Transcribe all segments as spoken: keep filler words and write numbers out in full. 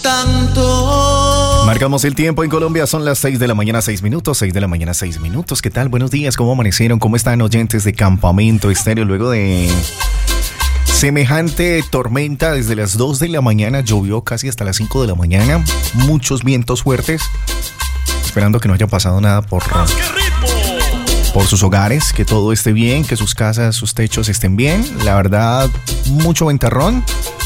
tanto. Marcamos el tiempo en Colombia, son las seis de la mañana, seis minutos, seis de la mañana, seis minutos. ¿Qué tal? Buenos días, ¿cómo amanecieron? ¿Cómo están, oyentes de Campamento Estéreo? Luego de semejante tormenta desde las dos de la mañana, llovió casi hasta las cinco de la mañana, muchos vientos fuertes, esperando que no haya pasado nada por, por sus hogares, que todo esté bien, que sus casas, sus techos estén bien. La verdad, mucho ventarrón.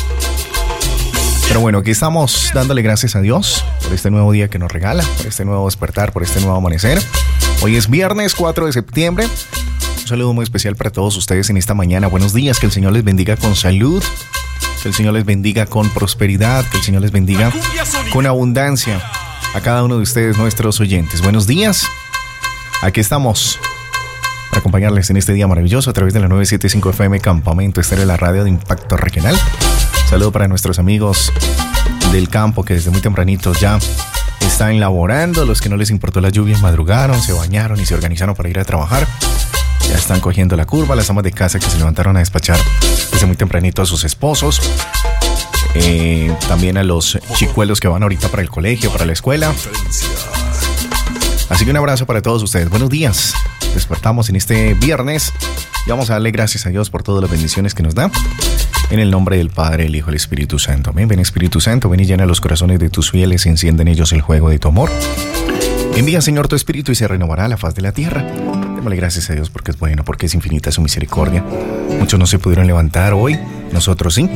Pero bueno, aquí estamos dándole gracias a Dios por este nuevo día que nos regala, por este nuevo despertar, por este nuevo amanecer. Hoy es viernes cuatro de septiembre. Un saludo muy especial para todos ustedes en esta mañana. Buenos días, que el Señor les bendiga con salud, que el Señor les bendiga con prosperidad, que el Señor les bendiga con abundancia a cada uno de ustedes, nuestros oyentes. Buenos días, aquí estamos para acompañarles en este día maravilloso a través de la nueve setenta y cinco F M Campamento Estéreo, la radio de impacto regional. Saludo para nuestros amigos del campo que desde muy tempranito ya están laborando. Los que no les importó la lluvia madrugaron, se bañaron y se organizaron para ir a trabajar. Ya están cogiendo la curva. Las amas de casa que se levantaron a despachar desde muy tempranito a sus esposos. Eh, también a los chicuelos que van ahorita para el colegio, para la escuela. Así que un abrazo para todos ustedes. Buenos días. Despertamos en este viernes y vamos a darle gracias a Dios por todas las bendiciones que nos da. En el nombre del Padre, el Hijo y el Espíritu Santo. Amén. Ven, Espíritu Santo, ven y llena los corazones de tus fieles y enciende en ellos el fuego de tu amor. Envía, Señor, tu Espíritu y se renovará la faz de la tierra. Démosle gracias a Dios porque es bueno, porque es infinita su misericordia. Muchos no se pudieron levantar hoy, nosotros sí.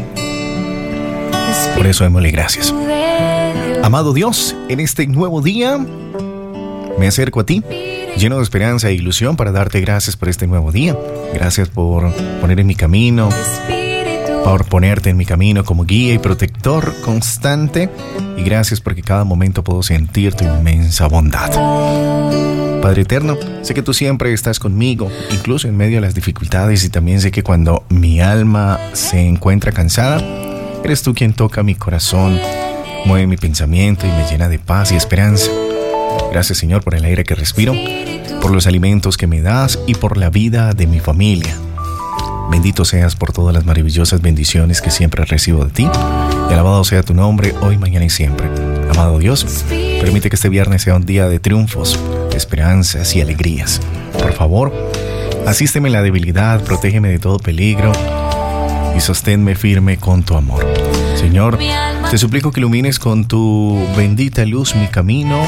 Por eso démosle gracias. Amado Dios, en este nuevo día me acerco a ti, lleno de esperanza e ilusión para darte gracias por este nuevo día. Gracias por poner en mi camino, por ponerte en mi camino como guía y protector constante. Y gracias porque cada momento puedo sentir tu inmensa bondad. Padre eterno, sé que tú siempre estás conmigo, incluso en medio de las dificultades, y también sé que cuando mi alma se encuentra cansada, eres tú quien toca mi corazón, mueve mi pensamiento y me llena de paz y esperanza. Gracias, Señor, por el aire que respiro, por los alimentos que me das y por la vida de mi familia. Bendito seas por todas las maravillosas bendiciones que siempre recibo de ti. Y alabado sea tu nombre hoy, mañana y siempre. Amado Dios, permite que este viernes sea un día de triunfos, de esperanzas y alegrías. Por favor, asísteme en la debilidad, protégeme de todo peligro y sosténme firme con tu amor. Señor, te suplico que ilumines con tu bendita luz mi camino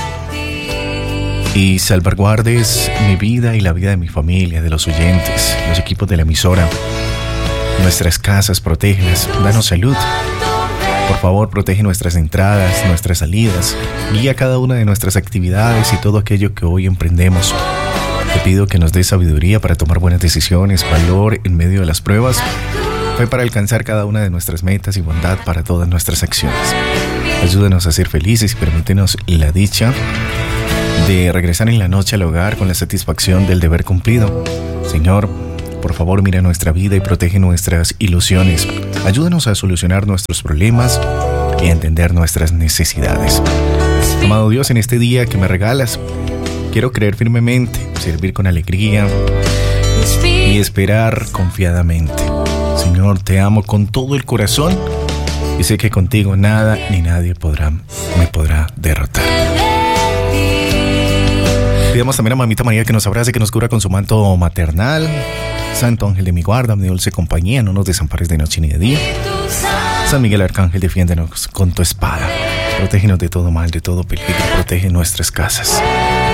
y salvaguardes mi vida y la vida de mi familia, de los oyentes, los equipos de la emisora, nuestras casas, protégelas, danos salud. Por favor, protege nuestras entradas, nuestras salidas, guía cada una de nuestras actividades y todo aquello que hoy emprendemos. Te pido que nos des sabiduría para tomar buenas decisiones, valor en medio de las pruebas, fe para alcanzar cada una de nuestras metas y bondad para todas nuestras acciones. Ayúdanos a ser felices y permítenos la dicha de regresar en la noche al hogar con la satisfacción del deber cumplido. Señor, por favor, mira nuestra vida y protege nuestras ilusiones. Ayúdanos a solucionar nuestros problemas y a entender nuestras necesidades. Amado Dios, en este día que me regalas, quiero creer firmemente, servir con alegría y esperar confiadamente. Señor, te amo con todo el corazón y sé que contigo nada ni nadie podrá, me podrá derrotar. Pidamos también a Mamita María que nos abrace, que nos cubra con su manto maternal. Santo ángel de mi guarda, mi dulce compañía, no nos desampares de noche ni de día. San Miguel Arcángel, defiéndenos con tu espada. Protégenos de todo mal, de todo peligro, protege nuestras casas.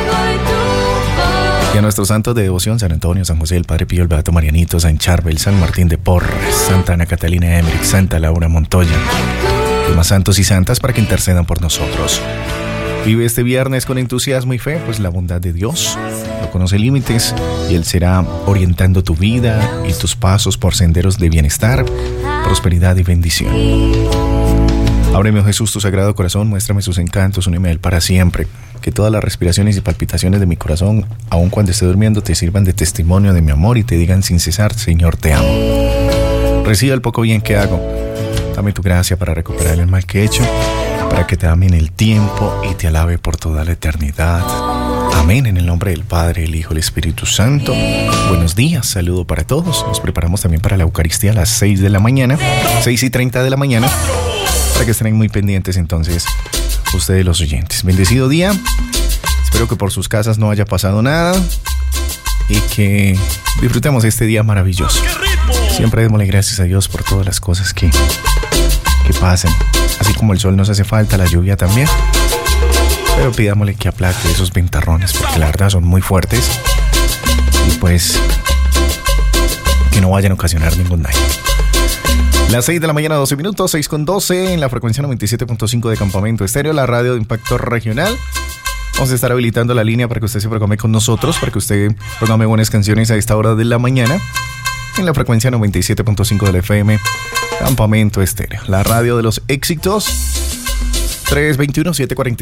Y a nuestros santos de devoción, San Antonio, San José, el Padre Pío, el Beato Marianito, San Charbel, San Martín de Porres, Santa Ana Catalina Emmerich, Santa Laura Montoya, los más santos y santas para que intercedan por nosotros. Vive este viernes con entusiasmo y fe, pues la bondad de Dios no conoce límites y Él será orientando tu vida y tus pasos por senderos de bienestar, prosperidad y bendición. Ábreme, oh Jesús, tu sagrado corazón, muéstrame sus encantos, úneme a Él para siempre. Que todas las respiraciones y palpitaciones de mi corazón, aun cuando esté durmiendo, te sirvan de testimonio de mi amor y te digan sin cesar, Señor, te amo. Reciba el poco bien que hago. Dame tu gracia para recuperar el mal que he hecho, para que te ame en el tiempo y te alabe por toda la eternidad. Amén. En el nombre del Padre, el Hijo y el Espíritu Santo. Buenos días, saludo para todos. Nos preparamos también para la Eucaristía a las seis de la mañana, seis y treinta de la mañana, para que estén muy pendientes entonces ustedes los oyentes. Bendecido día. Espero que por sus casas no haya pasado nada y que disfrutemos este día maravilloso. Siempre démosle gracias a Dios por todas las cosas que, que pasen. Así como el sol nos hace falta, la lluvia también. Pero pidámosle que aplaque esos ventarrones, porque la verdad son muy fuertes. Y pues que no vayan a ocasionar ningún daño. Las seis de la mañana, doce minutos, seis con doce en la frecuencia noventa y siete punto cinco de Campamento Estéreo, la radio de impacto regional. Vamos a estar habilitando la línea para que usted se programe con nosotros, para que usted programe buenas canciones a esta hora de la mañana en la frecuencia noventa y siete punto cinco del F M, Campamento Estéreo, la radio de los éxitos. Tres dos uno, siete cuatro